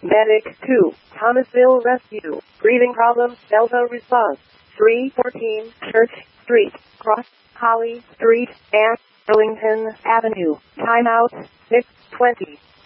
Medic 2, Thomasville Rescue. Breathing problems, Delta response. 314 Church Street, Cross Holly Street, at Burlington Avenue. Timeout 6:20.